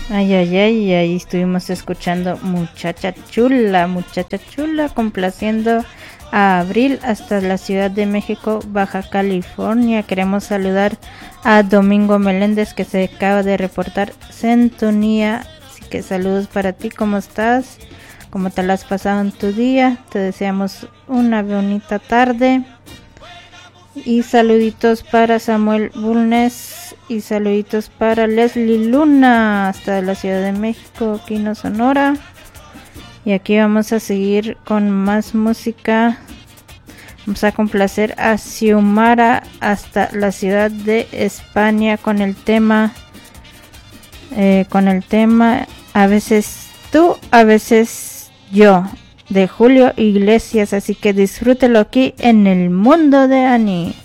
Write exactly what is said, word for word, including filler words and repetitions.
Ay, ay, ay, y ahí estuvimos escuchando Muchacha Chula, Muchacha Chula, complaciendo a Abril hasta la Ciudad de México, Baja California. Queremos saludar a Domingo Meléndez, que se acaba de reportar sintonía. Así que saludos para ti, ¿cómo estás? ¿Cómo te la has pasado en tu día? Te deseamos una bonita tarde. Y saluditos para Samuel Bulnes y saluditos para Leslie Luna hasta la Ciudad de México, Quino, Sonora. Y aquí vamos a seguir con más música. Vamos a complacer a Xiomara hasta la ciudad de España con el tema eh, con el tema A veces tú, a veces yo, de Julio Iglesias. Así que disfrútelo aquí en el mundo de Ani.